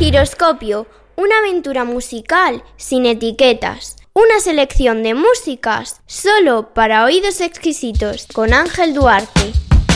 Giroscopio, una aventura musical sin etiquetas. Una selección de músicas solo para oídos exquisitos con Ángel Duarte.